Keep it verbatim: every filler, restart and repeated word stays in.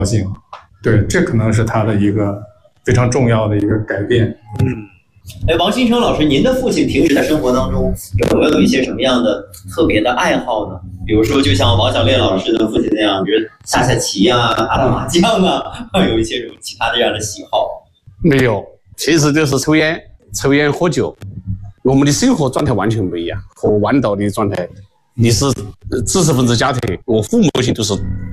性。对，这可能是他的一个非常重要的一个改变。 嗯，哎，王新成老师，您的父亲平时在生活当中有没有一些什么样的特别的爱好呢？比如说，就像王小烈老师的父亲那样，比如下下棋啊、打打麻将啊，有一些什么其他的这样的喜好？ 没有，其实就是抽烟、抽烟喝酒。我们的生活状态完全不一样，和弯道的状态。你是知识分子家庭，我父母亲都是